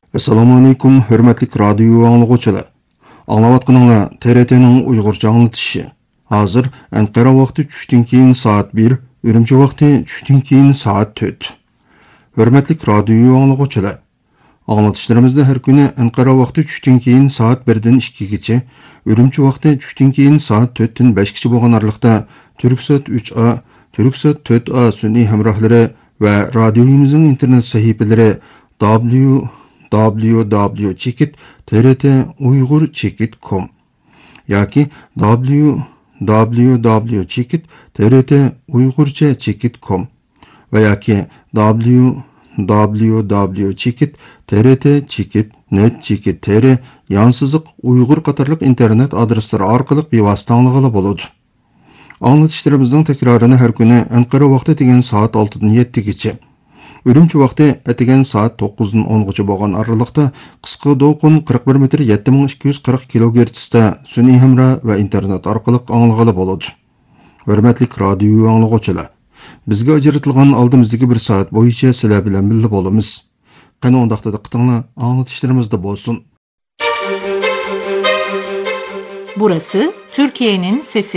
Assalamu alaikum, hürmetlik radyo anlıqçılar. Anlavatqınыңlar TRT-ning Uyg'urcha anlatışı. Hazır Ankara vaqti tushdan keyin soat 1, Urumchi vaqti tushdan keyin soat 4. Hürmetlik radyo anlıqçılar. Anlatışlarımızda her kuni Ankara vaqti tushdan keyin soat 1dan 2gacha, Urumchi vaqti tushdan keyin soat 4dan 5gacha bo'lgan aralıqda Turksat 3A, Turksat 4A sun'iy hamrohlari va radioyimizning internet sahifalari www.trt-uyg'ur.com yoki www.trt-uyg'urcha.com va yoki www.trt-net.tr yansızıq Uyghur qatarlıq internet adresleri orqali bevosita anlag'ili bo'ladi. Anlatışlarımızın tekrarını her günü Ankara vaqti degan soat 6dan 7gacha, Urumchi vaqti etigen soat 9dan 10gacha bo'lgan aralıqda qisqa do'lqin 41 metr 7240 kHz-da sun'iy hamra va internet orqali anlag'ili bo'ladi. Hurmatli radio anglag'uvchilar, bizga ajratilgan oldimizdagi bir soat bo'yicha sizlar bilan birga bo'lamiz. Qani undaqda diqqatinglar anlatışlarımızda bo'lsin. Burası Türkiye'nin sesi.